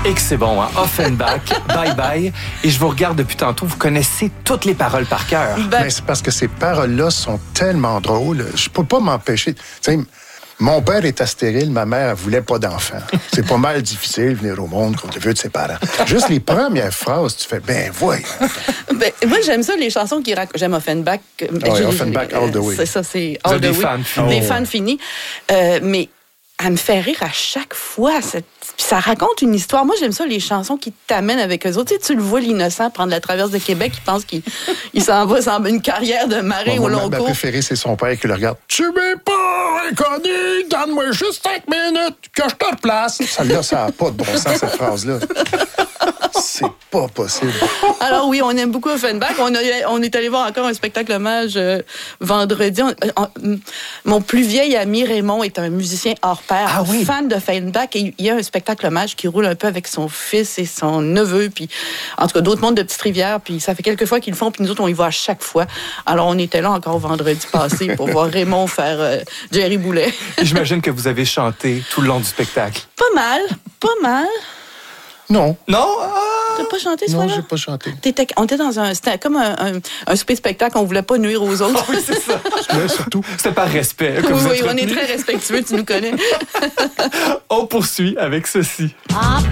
Et que c'est bon, hein? Offenbach, bye bye. Et je vous regarde depuis tantôt, vous connaissez toutes les paroles par cœur. Mais c'est parce que ces paroles-là sont tellement drôles. Je peux pas m'empêcher. Tu sais, mon père était stérile, ma mère, elle voulait pas d'enfant. C'est pas mal difficile de venir au monde contre le vœu de ses parents. Juste les premières phrases, tu fais, ben voyons. Ben, moi, j'aime ça, les chansons qui racontent. J'aime Offenbach. Oui, Offenbach, All the Way. C'est ça, c'est Vous All êtes the des Way. fans finis. Des fans finis. Mais elle me fait rire à chaque fois. Puis ça raconte une histoire. Moi, j'aime ça, les chansons qui t'amènent avec eux autres. Tu sais, tu le vois, l'innocent, prendre la traverse de Québec, il pense qu'il s'en va dans une carrière de marin au long Ma cours. préférée, c'est son père qui le regarde. Tu m'es pas reconnu, donne-moi juste 5 minutes que je te replace. Celle-là, ça n'a pas de bon sens, cette phrase-là. C'est pas possible. Alors oui, on aime beaucoup Offenbach. On est allé voir encore un spectacle hommage vendredi. Mon plus vieil ami Raymond est un musicien hors pair, fan d'Offenbach. Et il y a un spectacle hommage qui roule un peu avec son fils et son neveu, puis en tout cas d'autres mondes de Petite-Rivière. Puis ça fait quelques fois qu'ils le font, puis nous autres, on y va à chaque fois. Alors on était là encore vendredi passé pour voir Raymond faire Jerry Boulet. Et j'imagine que vous avez chanté tout le long du spectacle. Pas mal. Non. Non? T'as pas chanté ce Non, soir-là? j'ai pas chanté. On était dans c'était comme un souper spectacle, on voulait pas nuire aux autres. Oui, c'est ça. Là, surtout. C'était par respect que vous Oui, êtes on est retenu. très respectueux, tu nous connais. On poursuit avec ceci.